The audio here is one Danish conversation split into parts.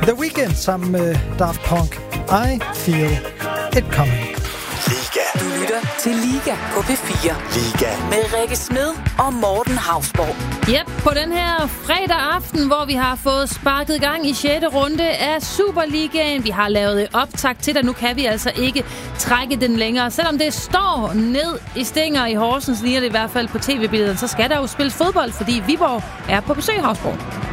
The Weeknd sammen med Daft Punk. I Feel It Coming. Liga. Du lytter til Liga på P4. Liga. Med Rikke Smed og Morten Hausborg. Yep, på den her fredag aften, hvor vi har fået sparket gang i 6. runde af Superligaen. Vi har lavet optakt til det, nu kan vi altså ikke trække den længere. Selvom det står ned i Stinger i Horsens, ligner det i hvert fald på tv-billedet, så skal der jo spilles fodbold, fordi Viborg er på besøg i Hausborg.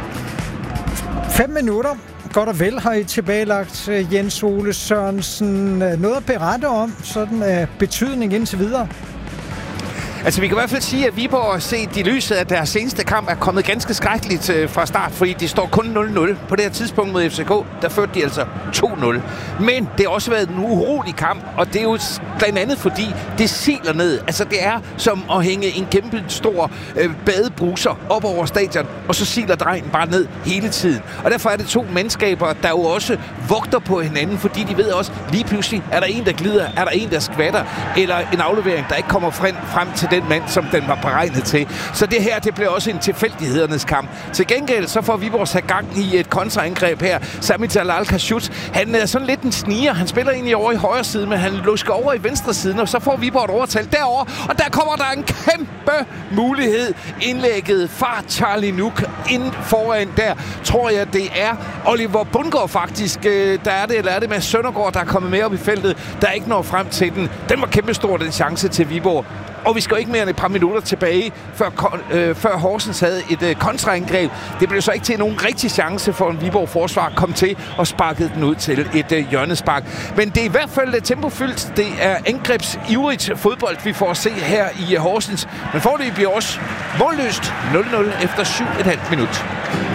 5 minutter. Godt og vel har I tilbagelagt, Jens Ole Sørensen. Noget at berette om, sådan af betydning indtil videre? Altså, vi kan i hvert fald sige, at Viborg set i lyset af deres seneste kamp er kommet ganske skrækkeligt fra start, fordi de står kun 0-0. På det her tidspunkt mod FCK, der førte de altså 2-0. Men det har også været en urolig kamp, og det er jo blandt andet fordi, det siler ned. Altså, det er som at hænge en kæmpe stor badebruser op over stadion, og så siler drengen bare ned hele tiden. Og derfor er det to mandskaber, der jo også vogter på hinanden, fordi de ved også, lige pludselig er der en, der glider, er der en, der skvatter, eller en aflevering, der ikke kommer frem til den mand, som den var beregnet til. Så det her, det bliver også en tilfældighedernes kamp. Til gengæld, så får Viborg sat gang i et kontraangreb her. Sami Jalal Kashut, han er sådan lidt en sniger. Han spiller egentlig over i højre side, men han lusker over i venstre side, og så får Viborg et overtal derover, og der kommer der en kæmpe mulighed. Indlægget fra Charlie Nuk ind foran der, tror jeg, det er Oliver Bundgaard faktisk. Der er det, eller er det med Søndergaard, der er kommet med op i feltet, der ikke når frem til den. Den var kæmpestor, den chance til Viborg. Og vi skal ikke mere end et par minutter tilbage, før Horsens havde et kontraangreb. Det blev så ikke til nogen rigtig chance for en Viborg-forsvar kom til og sparkede den ud til et hjørnespark. Men det er i hvert fald tempofyldt. Det er angrebsivrigt fodbold, vi får at se her i Horsens. Men foreløbig bliver også målløst 0-0 efter 7,5 minut.